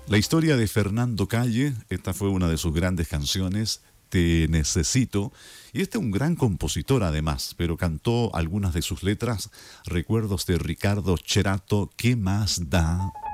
La historia de Fernando Calle, esta fue una de sus grandes canciones, Te Necesito, y este es un gran compositor además, pero cantó algunas de sus letras, recuerdos de Ricardo Cherato, ¿qué más da?